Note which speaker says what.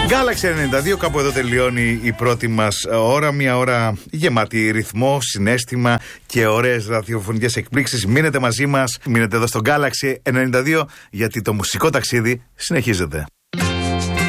Speaker 1: Galaxy 92, κάπου εδώ τελειώνει η πρώτη μας ώρα. Μια ώρα γεμάτη ρυθμό, συναίσθημα και ωραίες ραδιοφωνικές εκπλήξεις. Μείνετε μαζί μας, μείνετε εδώ στο Galaxy 92, γιατί το μουσικό ταξίδι συνεχίζεται.